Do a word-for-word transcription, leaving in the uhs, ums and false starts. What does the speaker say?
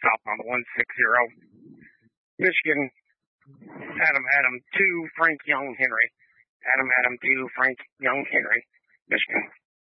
Stop on one six zero. Michigan, Adam Adam two, Frank Young Henry. Adam Adam two, Frank Young Henry. Michigan.